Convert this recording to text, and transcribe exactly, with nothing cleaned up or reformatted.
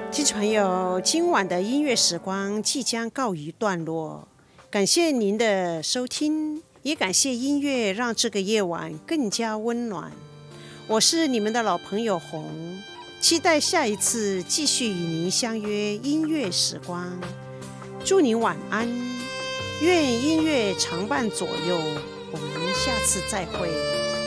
听众朋友，今晚的音乐时光即将告一段落，感谢您的收听，也感谢音乐让这个夜晚更加温暖。我是你们的老朋友红，期待下一次继续与您相约音乐时光。祝您晚安，愿音乐常伴左右，我们下次再会。